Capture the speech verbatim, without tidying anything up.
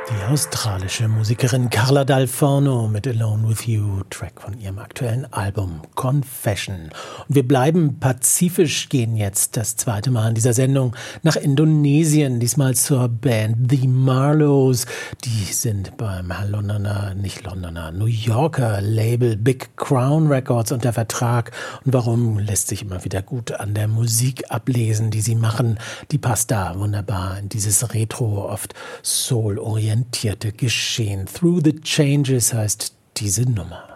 Die australische Musikerin Carla Dal Forno mit Alone With You, Track von ihrem aktuellen Album Confession. Und wir bleiben pazifisch, gehen jetzt das zweite Mal in dieser Sendung nach Indonesien, diesmal zur Band The Marlows. Die sind beim Londoner, nicht Londoner, New Yorker Label Big Crown Records unter Vertrag. Und warum, lässt sich immer wieder gut an der Musik ablesen, die sie machen. Die passt da wunderbar in dieses Retro, oft Soul-orientierte Geschehen. Through the Changes heißt diese Nummer.